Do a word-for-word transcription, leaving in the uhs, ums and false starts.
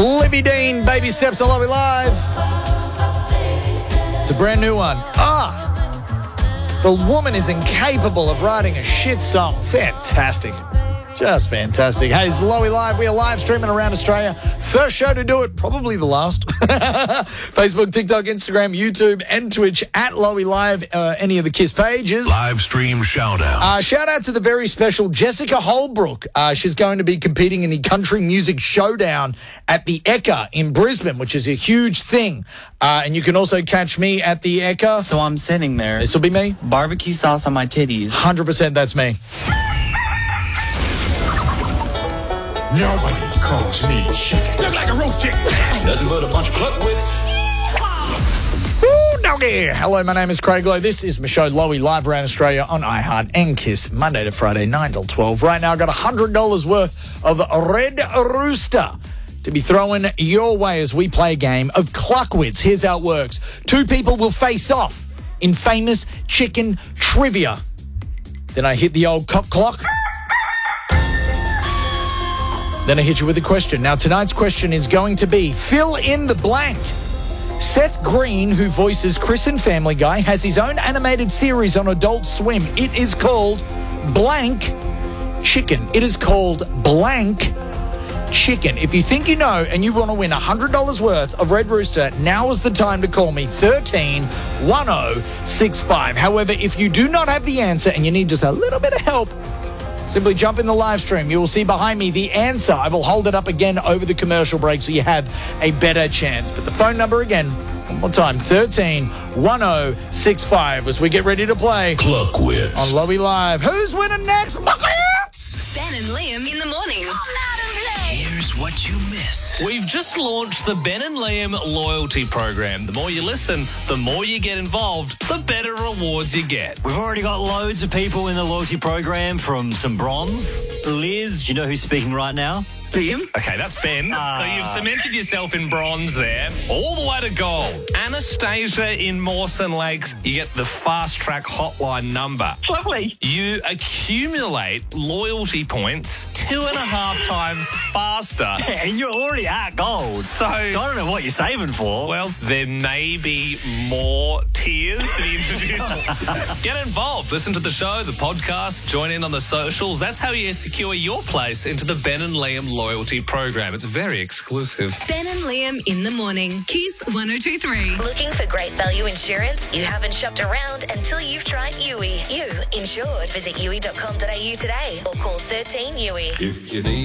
Livy Dean, Baby Steps on Lowy Live. It's a brand new one. Ah, the woman is incapable of writing a shit song. Fantastic. Just fantastic. Hey, it's Lowy Live. We are live streaming around Australia. First show to do it, probably the last. Facebook, TikTok, Instagram, YouTube, and Twitch at Lowy Live. Uh, any of the KISS pages. Live stream shout out. Uh, shout out to the very special Jessica Holbrook. Uh, she's going to be competing in the Country Music Showdown at the Ekka in Brisbane, which is a huge thing. Uh, and you can also catch me at the Ekka. So I'm sitting there. This will be me. Barbecue sauce on my titties. one hundred percent that's me. Nobody calls me chicken. Look like a roast chicken. Nothing but a bunch of cluckwits. Woo, doggy. Hello, my name is Craig Lowe. This is my show, Lowy Live around Australia on iHeart and KISS, Monday to Friday, nine till twelve. Right now, I've got one hundred dollars worth of Red Rooster to be thrown your way as we play a game of Cluckwits. Here's how it works. Two people will face off in famous chicken trivia. Then I hit the old cock clock. Then I hit you with a question. Now, tonight's question is going to be, fill in the blank. Seth Green, who voices Chris in Family Guy, has his own animated series on Adult Swim. It is called Blank Chicken. It is called Blank Chicken. If you think you know and you want to win one hundred dollars worth of Red Rooster, now is the time to call me, thirteen one oh six five. However, if you do not have the answer and you need just a little bit of help, simply jump in the live stream. You will see behind me the answer. I will hold it up again over the commercial break so you have a better chance. But the phone number again, one more time, thirteen one oh six five as we get ready to play Cluckwits on Lowy Live. Who's winning next? Ben and Liam in the morning. Here's what you missed. We've just launched the Ben and Liam loyalty program. The more you listen, the more you get involved, the better rewards you get. We've already got loads of people in the loyalty program, from some bronze. Liz, do you know who's speaking right now? Liam? Okay, that's Ben. Ah. So you've cemented yourself in bronze there. All the way to gold. Anastasia in Mawson Lakes, you get the fast track hotline number. Lovely. You accumulate loyalty points two and a half times faster. And you're already at gold. So, So I don't know what you're saving for. well, there may be more tiers to be introduced. Get involved. Listen to the show, the podcast, join in on the socials. That's how you secure your place into the Ben and Liam loyalty program. It's very exclusive. Ben and Liam in the morning. KISS one oh two three. Looking for great value insurance? You haven't shopped around until you've tried U I. You insured. Visit U I dot com dot A U today or call thirteen U I. If you need